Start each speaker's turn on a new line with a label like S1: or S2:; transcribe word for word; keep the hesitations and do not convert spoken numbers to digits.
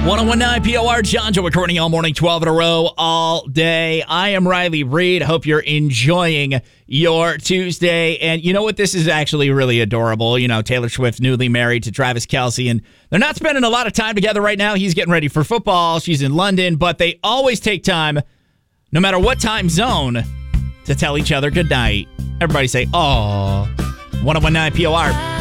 S1: ten nineteen P O R, John Joe recording all morning, twelve in a row, all day. I am Riley Reed. Hope you're enjoying your Tuesday. And you know what? This is actually really adorable. You know, Taylor Swift newly married to Travis Kelce, and they're not spending a lot of time together right now. He's getting ready for football. She's in London, but they always take time, no matter what time zone, to tell each other goodnight. Everybody say, "Aw." ten nineteen P O R.